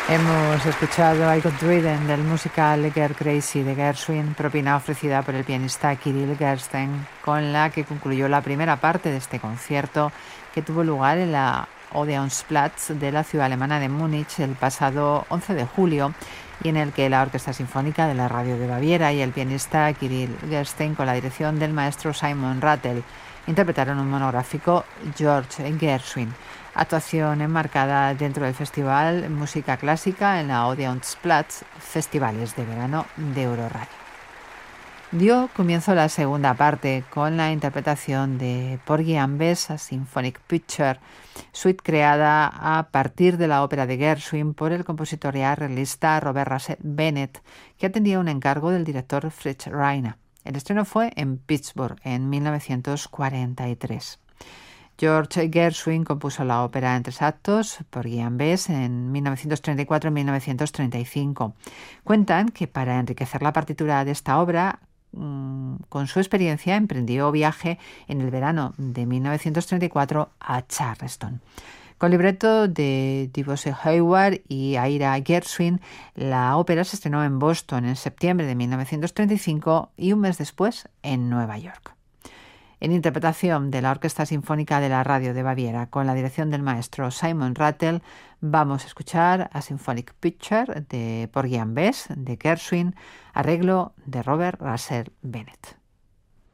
Hemos escuchado I Got Rhythm del musical Girl Crazy de Gershwin, propina ofrecida por el pianista Kirill Gersten, con la que concluyó la primera parte de este concierto que tuvo lugar en la Odeonsplatz de la ciudad alemana de Múnich el pasado 11 de julio y en el que la Orquesta Sinfónica de la Radio de Baviera y el pianista Kirill Gersten, con la dirección del maestro Simon Rattle, interpretaron un monográfico George Gershwin, actuación enmarcada dentro del Festival Música Clásica en la Odeonsplatz, Festivales de Verano de Euroradio. Dio comienzo la segunda parte con la interpretación de Porgy and Bess, a Symphonic Picture, suite creada a partir de la ópera de Gershwin por el compositor y arreglista Robert Russell Bennett, que atendía un encargo del director Fritz Reiner. El estreno fue en Pittsburgh en 1943. George Gershwin compuso la ópera en 3 actos, Porgy and Bess, en 1934 y 1935. Cuentan que para enriquecer la partitura de esta obra, con su experiencia, emprendió viaje en el verano de 1934 a Charleston. Con libreto de DeVos Hayward y Ira Gershwin, la ópera se estrenó en Boston en septiembre de 1935 y un mes después en Nueva York. En interpretación de la Orquesta Sinfónica de la Radio de Baviera, con la dirección del maestro Simon Rattle, vamos a escuchar a Symphonic Picture de Porgy and Bess de Gershwin, arreglo de Robert Russell Bennett.